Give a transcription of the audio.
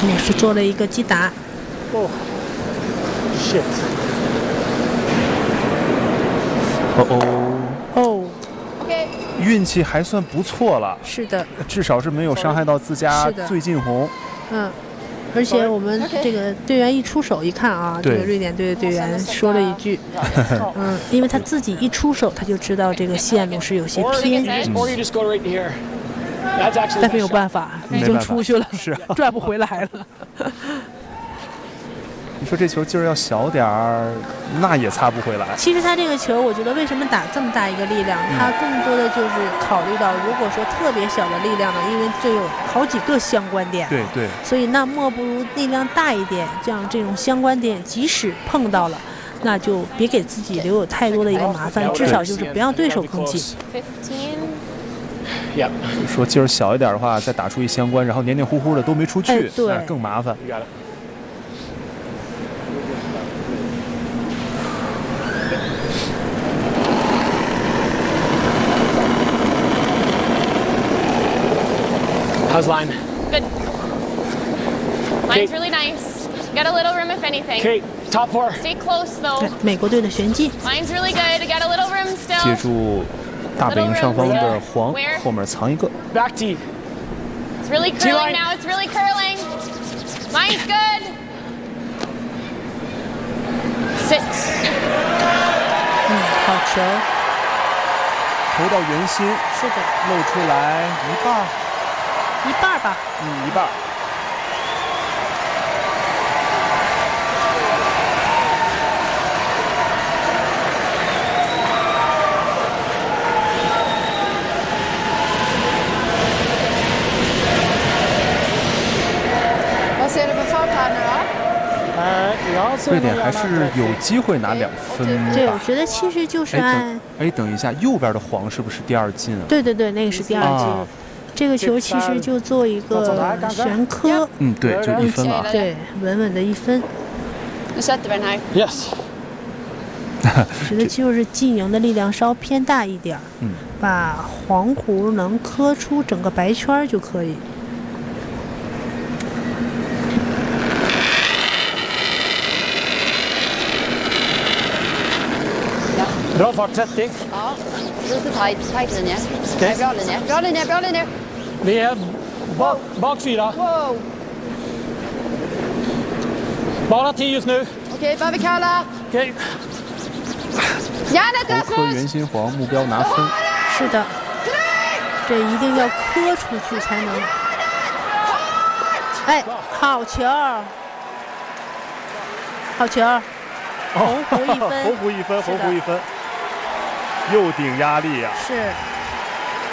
也是做了一个击打。 哦 ，shit！ 哦，运气还算不错了。 是的， 至少是没有伤害到自家最近红。 而且我们这个队员一出手一看啊，这个瑞典队的队员说了一句，因为他自己一出手他就知道这个线路是有些偏，但没有办法，已经出去了， 是转不回来了。 你说这球劲儿要小点儿，那也擦不回来。 其实他这个球，我觉得为什么打这么大一个力量，他更多的就是考虑到，如果说特别小的力量呢，因为这有好几个相关点， 对， 所以那莫不如力量大一点，这样这种相关点即使碰到了，那就别给自己留有太多的一个麻烦，至少就是不让对手更近。 说劲儿小一点的话，再打出一相关，然后黏黏糊糊的都没出去，那更麻烦。 How's line? Good. Line's really nice. Got a little room if anything. Okay, top four. Stay close though. 美国队的旋击。 Line's really good. Got a little room still. 借助大本营上方的黄，后面藏一个。 Back tee. It's really curling now. It's really curling. Line's good. Sit. 好球。 投到圆心。 是的。 露出来一半。 一半吧， 一半。瑞典还是有机会拿2分吧。 对，我觉得其实就是按。 等一下，右边的黄是不是第2进啊？ 对，那个是第2进。这个球其实就做一个旋科， 对，就1分了。 对，稳稳的1分。 Yes。 觉得就是进营的力量稍偏大一点，把黄弧能磕出整个白圈就可以。 Bra fart 30. Ja, lite tight linje. Bra linje. Vi är bak 4. Wow. Bara 10 just nu. Okej, behöver kalla. Okej. Järnet är 头磕圆心黄，目标拿分。 是的，这一定要磕出去才能。好球！好球！红弧1分， 红弧1分，又顶压力呀。 是。